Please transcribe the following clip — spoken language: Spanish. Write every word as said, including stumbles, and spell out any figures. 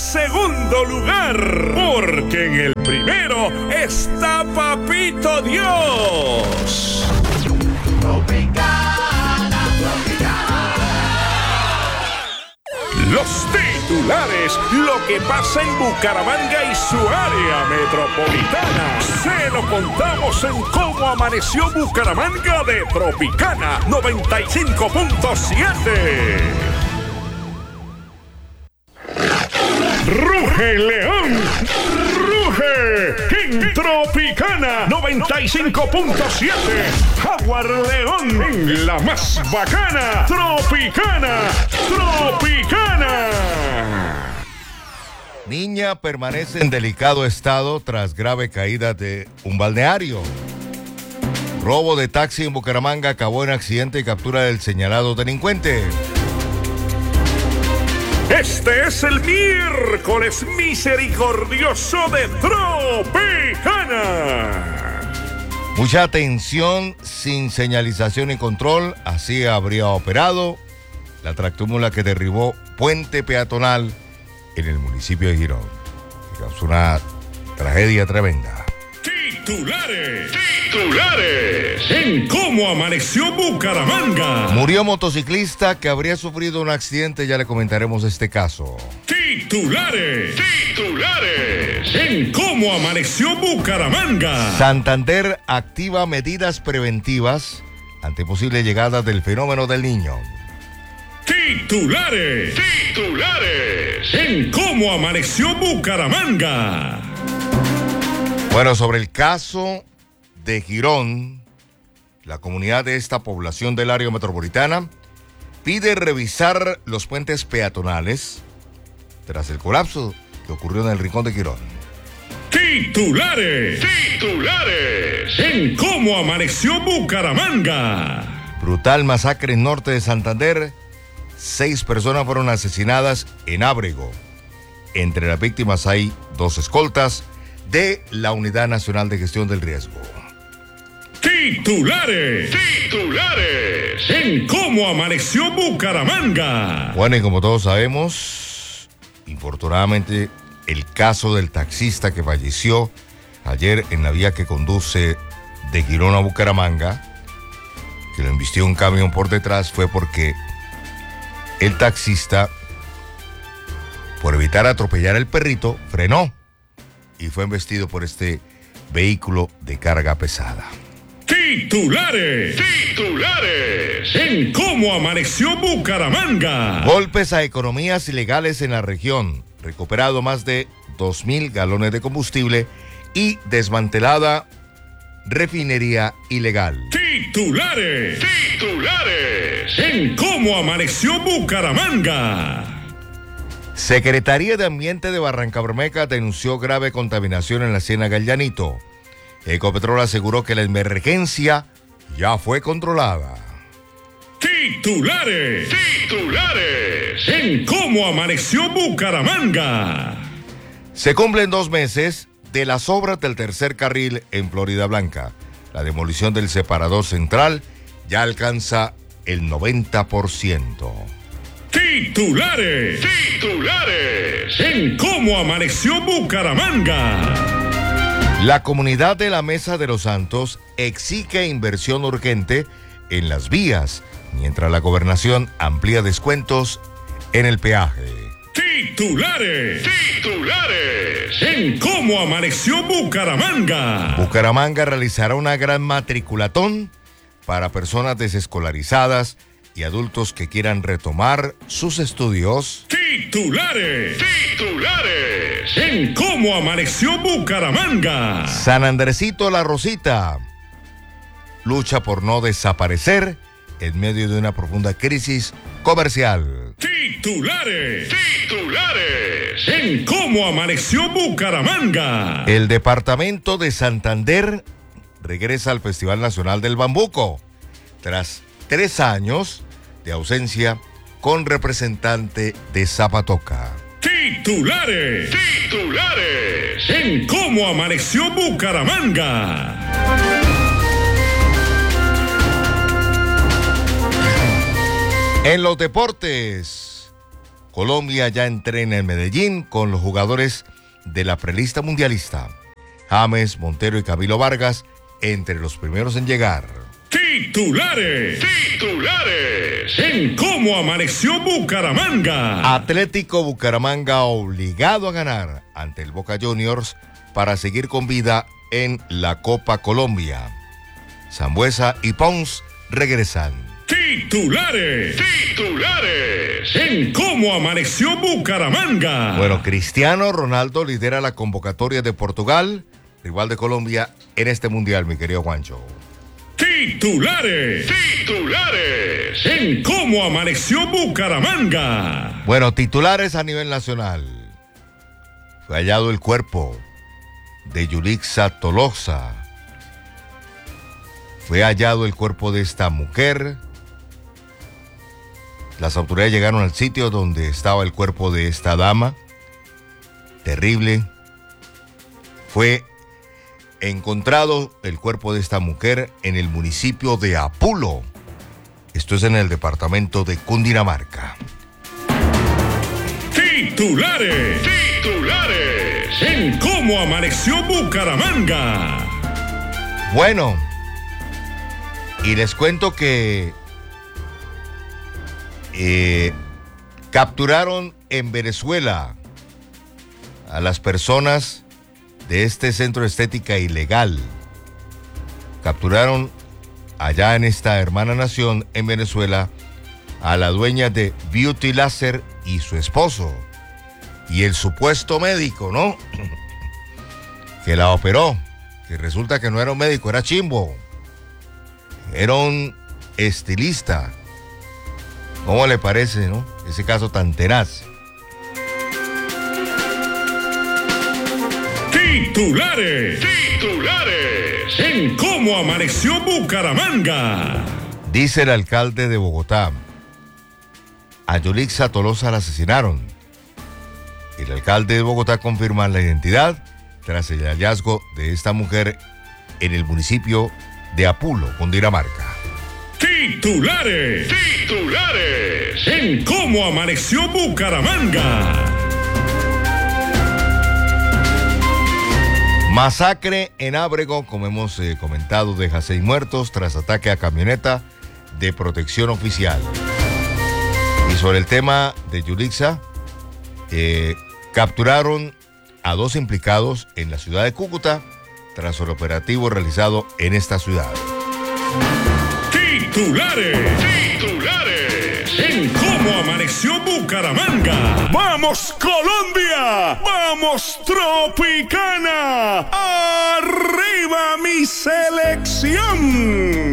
segundo lugar, porque en el primero está Papito Dios. Tropicana, Tropicana. Los titulares, lo que pasa en Bucaramanga y su área metropolitana. Se lo contamos en Cómo Amaneció Bucaramanga de Tropicana noventa y cinco punto siete. Ruge León, ruge en Tropicana noventa y cinco punto siete. Jaguar León en la más bacana. Tropicana, Tropicana. Niña permanece en delicado estado tras grave caída de un balneario. Robo de taxi en Bucaramanga acabó en accidente y captura del señalado delincuente. Este es el miércoles misericordioso de Tropicana. Mucha atención, sin señalización y control, así habría operado la tractómula que derribó puente peatonal en el municipio de Girón. Que causó una tragedia tremenda. Titulares, titulares, en Cómo Amaneció Bucaramanga. Murió motociclista que habría sufrido un accidente, ya le comentaremos este caso. Titulares, titulares, en Cómo Amaneció Bucaramanga. Santander activa medidas preventivas ante posible llegada del fenómeno del Niño. Titulares, titulares, en Cómo Amaneció Bucaramanga. Bueno, sobre el caso de Girón, la comunidad de esta población del área metropolitana pide revisar los puentes peatonales tras el colapso que ocurrió en el rincón de Girón. Titulares, titulares, en Cómo Amaneció Bucaramanga. Brutal masacre en norte de Santander. Seis personas fueron asesinadas en Ábrego. Entre las víctimas hay dos escoltas de la Unidad Nacional de Gestión del Riesgo. Titulares, titulares, en Cómo Amaneció Bucaramanga. Bueno, y como todos sabemos, infortunadamente, el caso del taxista que falleció ayer en la vía que conduce de Girón a Bucaramanga, que lo embistió un camión por detrás, fue porque el taxista, por evitar atropellar al perrito, frenó y fue embestido por este vehículo de carga pesada. Titulares, titulares, en Cómo Amaneció Bucaramanga. Golpes a economías ilegales en la región. Recuperado más de dos mil galones de combustible y desmantelada refinería ilegal. Titulares, titulares, en Cómo Amaneció Bucaramanga. Secretaría de Ambiente de Barrancabermeja denunció grave contaminación en la Ciénaga El Llanito. Ecopetrol aseguró que la emergencia ya fue controlada. Titulares, titulares, en Cómo Amaneció Bucaramanga. Se cumplen dos meses de las obras del tercer carril en Florida Blanca. La demolición del separador central ya alcanza el noventa por ciento. Titulares, titulares, en Cómo Amaneció Bucaramanga. La comunidad de la Mesa de los Santos exige inversión urgente en las vías, mientras la gobernación amplía descuentos en el peaje. Titulares, titulares, en Cómo Amaneció Bucaramanga. Bucaramanga realizará una gran matriculatón para personas desescolarizadas y adultos que quieran retomar sus estudios. Titulares, titulares, en Cómo Amaneció Bucaramanga. San Andresito La Rosita lucha por no desaparecer en medio de una profunda crisis comercial. Titulares, titulares, en Cómo Amaneció Bucaramanga. El departamento de Santander regresa al Festival Nacional del Bambuco tras tres años de ausencia con representante de Zapatoca. Titulares, titulares, en Cómo Amaneció Bucaramanga. En los deportes, Colombia ya entrena en Medellín con los jugadores de la prelista mundialista. James, Montero y Camilo Vargas entre los primeros en llegar. Titulares, titulares, en cómo amaneció Bucaramanga. Atlético Bucaramanga obligado a ganar ante el Boca Juniors para seguir con vida en la Copa Colombia. Sambuesa y Pons regresan. Titulares, titulares, en cómo amaneció Bucaramanga. Bueno, Cristiano Ronaldo lidera la convocatoria de Portugal, rival de Colombia en este mundial, mi querido Juancho. Titulares, titulares, en cómo amaneció Bucaramanga. Bueno, titulares a nivel nacional. Fue hallado el cuerpo de Yulixa Tolosa. Fue hallado el cuerpo de esta mujer. Las autoridades llegaron al sitio donde estaba el cuerpo de esta dama. Terrible. Fue encontrado el cuerpo de esta mujer en el municipio de Apulo. Esto es en el departamento de Cundinamarca. Titulares, titulares, en cómo amaneció Bucaramanga. Bueno, y les cuento que eh, capturaron en Venezuela a las personas de este centro de estética ilegal. Capturaron allá en esta hermana nación en Venezuela a la dueña de Beauty Laser y su esposo y el supuesto médico, ¿no? Que la operó, que resulta que no era un médico, era chimbo, era un estilista. ¿Cómo le parece, no? Ese caso tan tenaz. Titulares, titulares, en cómo amaneció Bucaramanga. Dice el alcalde de Bogotá: a Yulixa Tolosa la asesinaron. El alcalde de Bogotá confirma la identidad tras el hallazgo de esta mujer en el municipio de Apulo, Cundinamarca. Titulares, titulares, en cómo amaneció Bucaramanga. Masacre en Ábrego, como hemos eh, comentado, deja seis muertos tras ataque a camioneta de protección oficial. Y sobre el tema de Yulixa, eh, capturaron a dos implicados en la ciudad de Cúcuta tras el operativo realizado en esta ciudad. Titulares, titulares, en cómo amaneció Bucaramanga. ¡Vamos Colombia! ¡Vamos Tropicana! ¡Arriba mi selección!